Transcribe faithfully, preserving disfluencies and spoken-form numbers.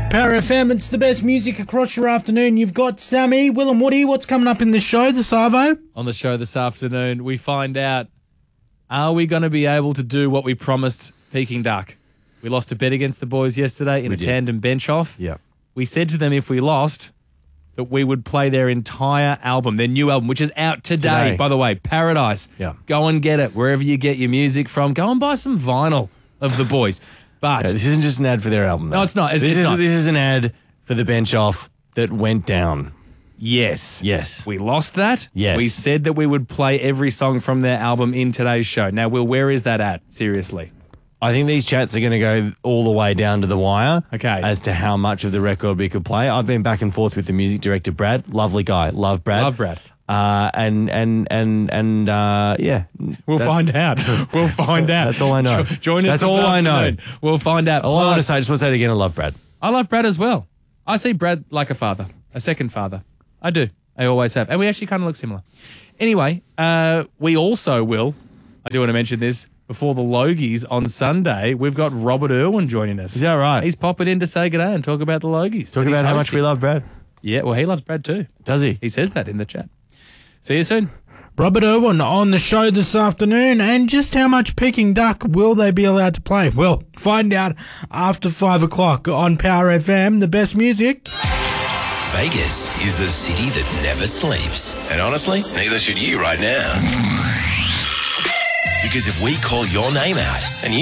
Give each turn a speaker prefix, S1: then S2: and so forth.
S1: Power F M, it's the best music across your afternoon. You've got Sammy, Will and Woody. What's coming up in the show, the Savo?
S2: On the show this afternoon, we find out, are we going to be able to do what we promised Peking Duck? We lost a bet against the boys yesterday in
S3: We
S2: a
S3: did.
S2: tandem bench-off.
S3: Yeah.
S2: We said to them if we lost that we would play their entire album, their new album, which is out today,
S3: Today.
S2: by the way, Paradise.
S3: Yeah.
S2: Go and get it wherever you get your music from. Go and buy some vinyl of the boys. But
S3: Yeah, this isn't just an ad for their album. Though.
S2: No, it's not. It's-
S3: this
S2: it's
S3: is
S2: not.
S3: this is an ad for the bench off that went down.
S2: yes.
S3: Yes.
S2: We lost that.
S3: Yes.
S2: We said that we would play every song from their album in today's show. Now, Will, where is that at? Seriously.
S3: I think these chats are going to go all the way down to the wire.
S2: Okay.
S3: As to how much of the record we could play. I've been back and forth with the music director Brad. Lovely guy. Love Brad.
S2: Love Brad.
S3: Uh, and and and and uh, yeah.
S2: We'll
S3: That-
S2: find out. We'll find out.
S3: That's all I know.
S2: Jo- join us
S3: That's
S2: this
S3: all I know.
S2: afternoon. We'll find out.
S3: All I want to
S2: Plus,
S3: say, I just want to say it again. I love Brad.
S2: I love Brad as well. I see Brad like a father, a second father. I do. I always have. And we actually kind of look similar. Anyway, uh, we also will, I do want to mention this, before the Logies on Sunday, we've got Robert Irwin joining us.
S3: Is that right?
S2: He's popping in to say good day and talk about the Logies.
S3: Talk
S2: that he's
S3: about how much
S2: hosting.
S3: we love Brad.
S2: Yeah, well, he loves Brad too.
S3: Does he?
S2: He says that in the chat. See you soon.
S1: Robert Irwin on the show this afternoon. And just how much Peking Duck will they be allowed to play? Well, find out after five o'clock on Power F M, the best music.
S4: Vegas is the city that never sleeps. And honestly, neither should you right now. Because if we call your name out and you